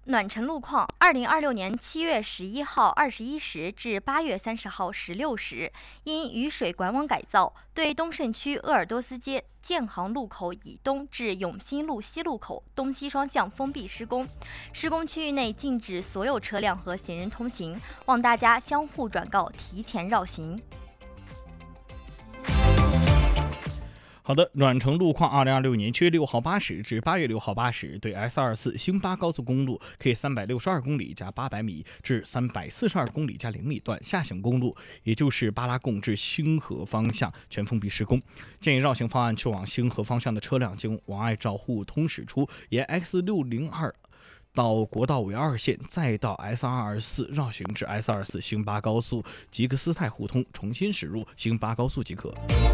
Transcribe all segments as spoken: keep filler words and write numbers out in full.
暖城路况：二零二六年七月十一号二十一时至八月三十号十六时，因雨水管网改造，对东胜区鄂尔多斯街建行路口以东至永新路西路口东西双向封闭施工，施工区域内禁止所有车辆和行人通行，望大家相互转告，提前绕行。 好的，暖城路况：二零二六年七月六号八时至八月六号八时，对 S 二四 兴八高速公路 K 三百六十二公里加八百米至三百四十二公里加零米段下行公路，也就是巴拉贡至兴河方向全封闭施工。建议绕行方案去往兴河方向的车辆经王爱照互通驶出，沿 X 六零二。到国道纬二线，再到 S 二二四绕行至 S 二四 兴八高速吉克斯泰互通，重新驶入兴八高速即可。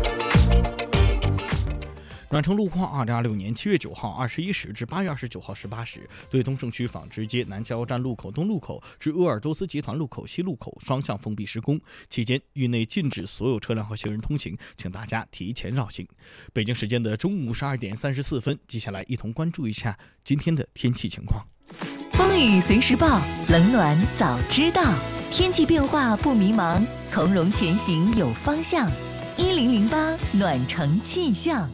暖城路况：二零二六年七月九号二十一时至八月二十九号十八时，对东胜区纺织街南加油站路口东路口至鄂尔多斯集团路口西路口双向封闭施工，期间域内禁止所有车辆和行人通行，请大家提前绕行。北京时间的中午十二点三十四分，接下来一同关注一下今天的天气情况。 风雨随时报，冷暖早知道，天气变化不迷茫，从容前行有方向。一零零八暖城气象。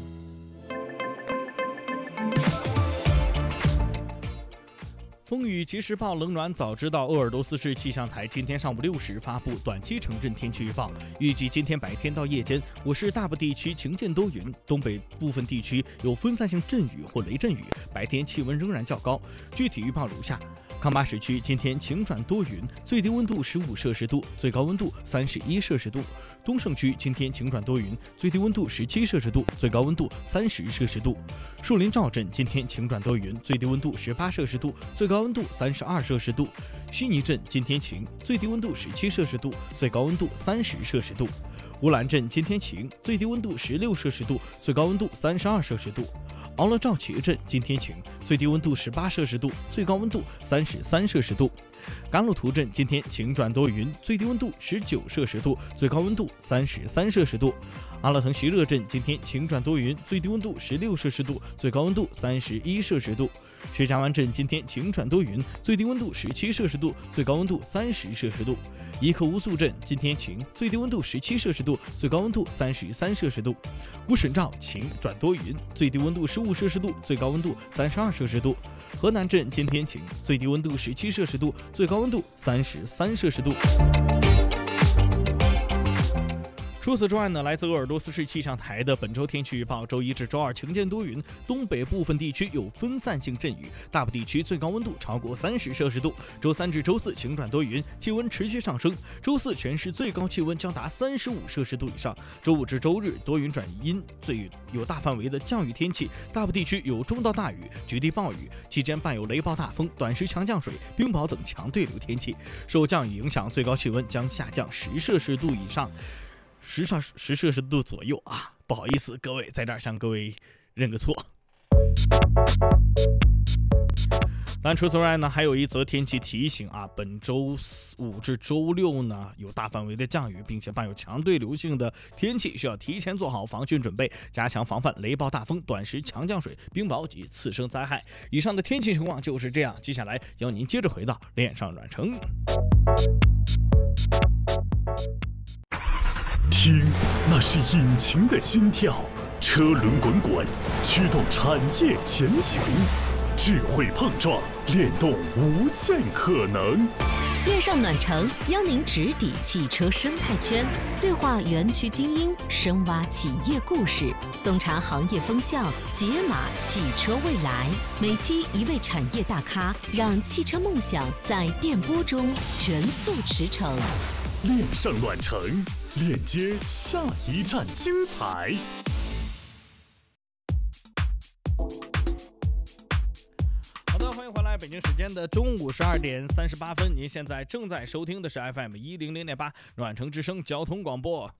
风雨及时报，冷暖早知道。鄂尔多斯市气象台今天上午六时发布短期城镇天气预报，预计今天白天到夜间，我市大部地区晴间多云，东北部分地区有分散性阵雨或雷阵雨，白天气温仍然较高。具体预报如下：康巴市区今天晴转多云，最低温度十五摄氏度，最高温度三十一摄氏度。东胜区今天晴转多云，最低温度十七摄氏度，最高温度三十摄氏度。树林赵镇今天晴转多云，最低温度十八摄氏度，最高温度三十二摄氏度。悉尼镇今天晴，最低温度十七摄氏度，最高温度三十摄氏度。乌兰镇今天晴，最低温度十六摄氏度，最高温度三十二摄氏度。敖勒赵旗镇今天晴，最低温度十八摄氏度，最高温度三十三摄氏度。甘露图镇今天晴转多云，最低温度十九摄氏度，最高温度三十三摄氏度。阿勒腾席热镇今天晴转多云，最低温度十六摄氏度，最高温度三十一摄氏度。薛家湾镇今天晴转多云，最低温度十七摄氏度，最高温度三十摄氏度。伊克乌素镇今天晴，最低温度十七摄氏度，最高温度三十三摄氏度。乌沈兆晴转多云，最低温度十五摄氏度，最高温度三十二摄氏度。河南镇今天晴，最低温度十七摄氏度，最高温度三十三摄氏度。除此之外呢，来自鄂尔多斯市气象台的本周天气预报：周一至周二晴间多云，东北部分地区有分散性阵雨，大部地区最高温度超过三十摄氏度。周三至周四晴转多云，气温持续上升，周四全市最高气温将达三十五摄氏度以上。周五至周日多云转阴，最有大范围的降雨天气，大部地区有中到大雨，局地暴雨，期间伴有雷暴大风、短时强降水、冰雹等强对流天气。受降雨影响，最高气温将下降十摄氏度以上。十上十摄氏度左右啊，不好意思，各位在这儿向各位认个错。但除此之外呢，还有一则天气提醒啊，本周五至周六呢有大范围的降雨，并且伴有强对流性的天气，需要提前做好防汛准备，加强防范雷暴大风、短时强降水、冰雹及次生灾害。以上的天气情况就是这样，接下来邀您接着回到恋上暖城。 听，那是引擎的心跳，车轮滚滚，驱动产业前行，智慧碰撞，联动无限可能。 恋上暖城邀您直抵汽车生态圈，对话园区精英，深挖企业故事，洞察行业风向，解码汽车未来。每期一位产业大咖，让汽车梦想在电波中全速驰骋。 恋上暖城，链接下一站精彩。 好的，欢迎回来，北京时间的中午十二点三十八分，您现在正在收听的是 F M 一零零点八暖城之声交通广播。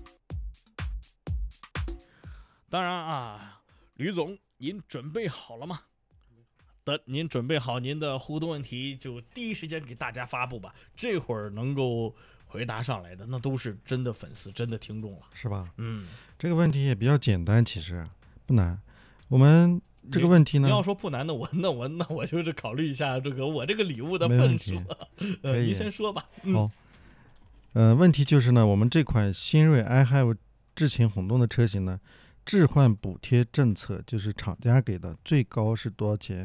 当然啊，吕总，您准备好了吗？等您准备好您的互动问题，就第一时间给大家发布吧。这会儿能够回答上来的，那都是真的粉丝，真的听众了， 是吧？ 嗯， 这个问题也比较简单，其实不难。我们这个问题呢， 你要说不难的，我那我那我就是考虑一下这个我这个礼物的没问份数题。 呃，你先说吧。嗯、 好，呃，问题就是呢，我们这款新锐 i H A V E 智擎混动的车型呢，置换补贴政策就是厂家给的，最高是多少钱？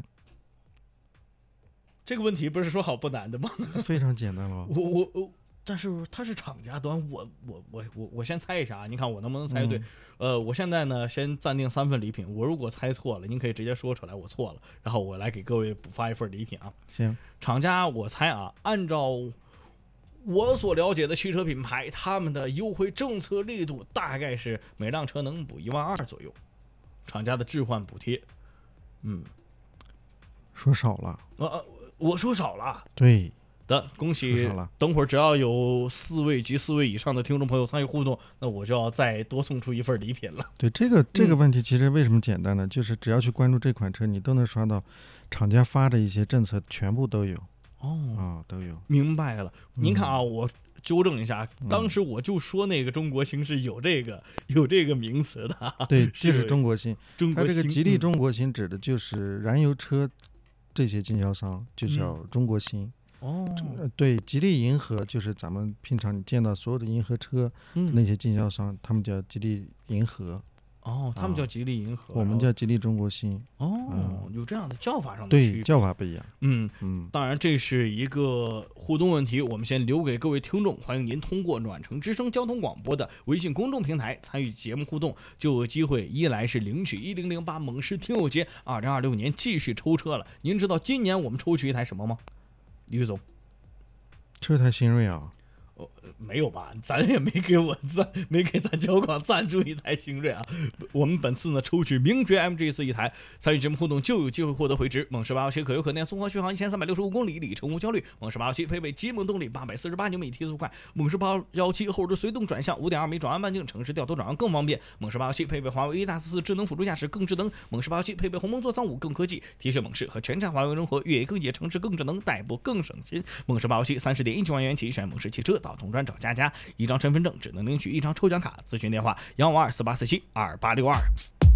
这个问题不是说好不难的吗？ 非常简单了。 我我我，但是它是厂家端，我我我我我先猜一下啊，你看我能不能猜对？嗯、呃，我现在呢先暂定三份礼品，我如果猜错了，您可以直接说出来我错了，然后我来给各位补发一份礼品啊。 行， 厂家我猜啊，按照我所了解的汽车品牌，他们的优惠政策力度大概是每辆车能补一万二左右，厂家的置换补贴，嗯， 说少了。 呃。我说少了， 对的，恭喜！等会儿只要有四位及四位以上的听众朋友参与互动，那我就要再多送出一份礼品了。 对，这个这个问题其实为什么简单呢？嗯、就是只要去关注这款车，你都能刷到厂家发的一些政策，全部都有。 哦， 啊，都有。 明白了。您看啊，嗯、我纠正一下，当时我就说那个中国星是有这个有这个名词的。 对，这是中国星。 中国星， 它这个吉利中国星指的就是燃油车。这些经销商就叫中国星、 嗯、 哦，对，吉利银河就是咱们平常你见到所有的银河车、嗯、那些经销商，他们叫吉利银河。 哦，他们叫吉利银河， 我们叫吉利中国星。 哦、嗯，有这样的叫法上的区别，对，叫法不一样。 嗯嗯，当然这是一个互动问题，我们先留给各位听众，欢迎您通过暖城之声交通广播的微信公众平台参与节目互动，就有机会一来是领取一零零八猛狮听友节二零二六年继续抽车了。您知道今年我们抽取一台什么吗？李总， 这台新锐啊。 哦，没有吧？咱也没给我赞，没给咱交广赞助一台星锐啊。我们本次呢抽取名爵 M G 四一台，参与节目互动就有机会获得回执。猛狮八幺七可油可电，综合续航一千三百六十五公里，里程无焦虑。猛狮八幺七配备极猛动力，八百四十八牛米提速快。猛狮八幺七后置随动转向，五点二米转弯半径，城市掉头转弯更方便。猛狮八幺七配备华为 A 大四四智能辅助驾驶更智能。猛狮八幺七配备鸿蒙座舱五更科技，提升猛狮和全站华为融合，越野更野，城市更智能，代步更省心。猛狮八幺七三十点一九万元起选猛狮汽车，到同专找佳佳。一张身份证只能领取一张抽奖卡，咨询电话幺五二四八四七二八六二。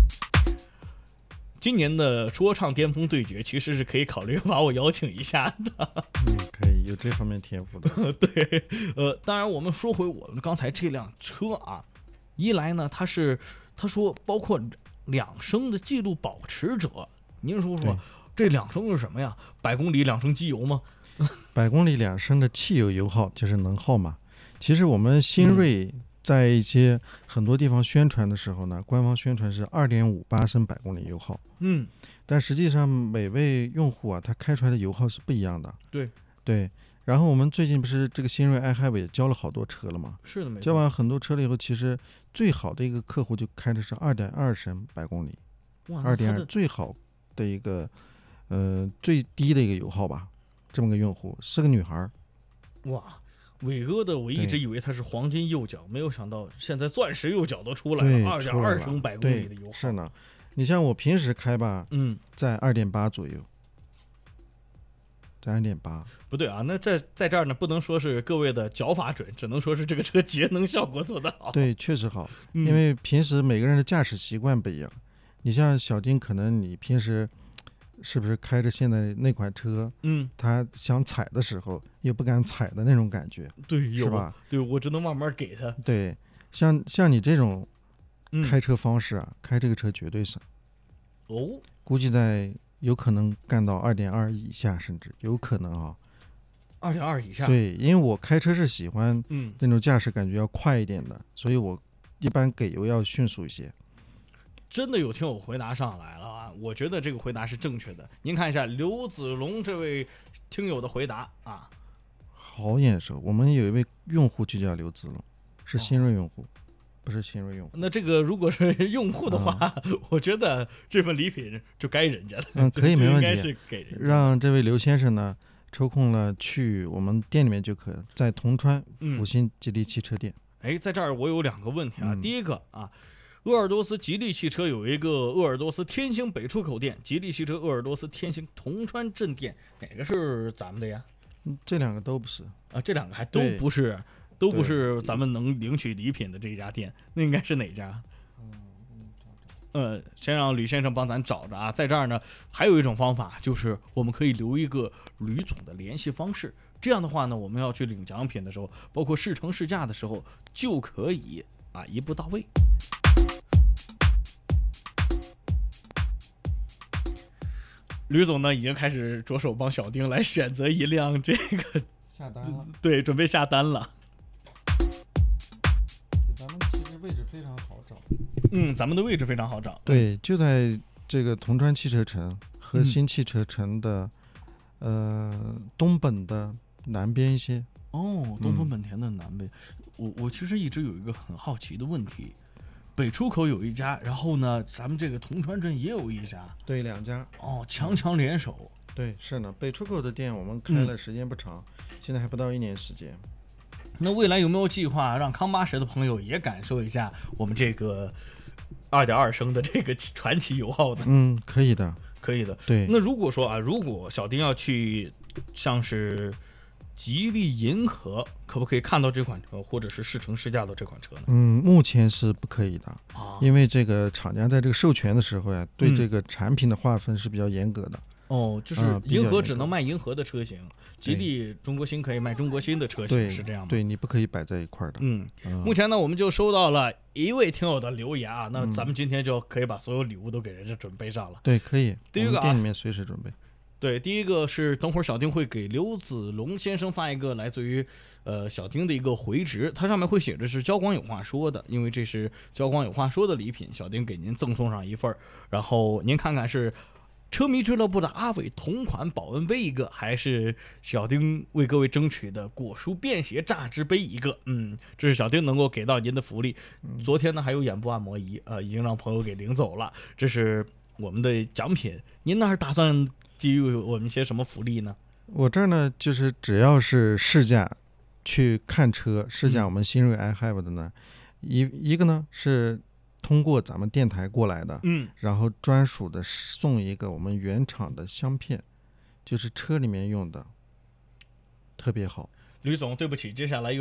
今年的说唱巅峰对决其实是可以考虑把我邀请一下的。 嗯，可以，有这方面天赋的。 对，呃，当然我们说回我们刚才这辆车啊，一来呢，它是他说包括两升的记录保持者，您说说这两升是什么呀？百公里两升机油吗？ 百公里两升的汽油油耗就是能耗嘛。其实我们新锐在一些很多地方宣传的时候呢，嗯、官方宣传是 二点五八升百公里油耗， 嗯， 但实际上每位用户啊，他开出来的油耗是不一样的。 对对，然后我们最近不是这个新锐 i H A V E 也交了好多车了吗？ 是的，没错。 交完很多车了以后，其实最好的一个客户就开的是 二点二升百公里，二点二最好的一个呃最低的一个油耗吧，这么个用户是个女孩。 哇。伟哥的，我一直以为它是黄金右脚，没有想到现在钻石右脚都出来了，二点二升百公里的油耗。 是呢，你像我平时开吧， 嗯， 在二点八左右，在二点八。 不对啊，那在在这儿呢，不能说是各位的脚法准，只能说是这个车节能效果做得好。 对，确实好， 嗯、 因为平时每个人的驾驶习惯不一样。你像小丁，可能你平时。是不是开着现在那款车， 嗯， 他想踩的时候又不敢踩的那种感觉， 对， 是吧？ 对，我只能慢慢给他。 对，像像你这种开车方式啊，嗯、开这个车绝对省。 哦， 估计在有可能干到二点二以下，甚至有可能啊。 二点二以下。 对，因为我开车是喜欢嗯那种驾驶感觉要快一点的，嗯、所以我一般给油要迅速一些。 真的有听友回答上来了啊！我觉得这个回答是正确的。您看一下刘子龙这位听友的回答啊， 好眼熟。我们有一位用户就叫刘子龙，是新锐用户，哦、不是新锐用户。 那这个如果是用户的话，嗯、我觉得这份礼品就该人家的。 嗯，可以，没问题。 应该是给人家。 让这位刘先生呢抽空了去我们店里面就可以，在铜川复兴吉利汽车店。 哎、嗯，在这儿我有两个问题啊。 嗯、 第一个啊。鄂尔多斯吉利汽车有一个鄂尔多斯天星北出口店，吉利汽车鄂尔多斯天星铜川镇店，哪个是咱们的呀？ 嗯，这两个都不是啊，这两个还都不是，都不是咱们能领取礼品的这家店，那应该是哪家？ 嗯， 呃，先让吕先生帮咱找着啊。在这儿呢，还有一种方法，就是我们可以留一个吕总的联系方式。这样的话呢，我们要去领奖品的时候，包括试乘试驾的时候，就可以啊一步到位。吕总呢，已经开始着手帮小丁来选择一辆这个下单了， 对，准备下单了。 咱们其实位置非常好找。 嗯，咱们的位置非常好找。 对，就在这个铜川汽车城和新汽车城的、嗯、呃东本的南边一些。 哦，东风本田的南边，嗯、我我其实一直有一个很好奇的问题。北出口有一家，然后呢，咱们这个铜川镇也有一家， 对，两家哦，强强联手。 对，是呢，北出口的店我们开了时间不长，嗯、现在还不到一年时间。 那未来有没有计划让康巴什的朋友也感受一下我们这个二点二升的这个传奇油耗呢？ 嗯，可以的， 可以的。 对， 那如果说啊，如果小丁要去，像是吉利银河，可不可以看到这款车，或者是试乘试驾到这款车呢？ 嗯，目前是不可以的， 啊、 因为这个厂家在这个授权的时候呀，对这个产品的划分是比较严格的。 嗯、哦，就是银河只能卖银河的车型，嗯、吉利中国新可以卖中国新的车型，是这样吗？ 对，你不可以摆在一块儿的。 嗯，嗯目前呢，我们就收到了一位听友的留言啊，那咱们今天就可以把所有礼物都给人家准备上了。 对，可以。 第一个、啊、 店里面随时准备。 对，第一个是等会儿小丁会给刘子龙先生发一个来自于呃小丁的一个回执，它上面会写着是交广有话说的，因为这是交广有话说的礼品，小丁给您赠送上一份，然后您看看是车迷俱乐部的阿伟同款保温杯一个，还是小丁为各位争取的果蔬便携榨汁杯一个。嗯，这是小丁能够给到您的福利。昨天呢还有眼部按摩仪，呃，已经让朋友给领走了，这是我们的奖品。您那儿打算给予我们些什么福利呢？ 我这儿呢，就是只要是试驾去看车，试驾我们新锐 i have 的呢，嗯、一一个呢是通过咱们电台过来的， 嗯， 然后专属的送一个我们原厂的香片，就是车里面用的，特别好。 吕总，对不起，接下来又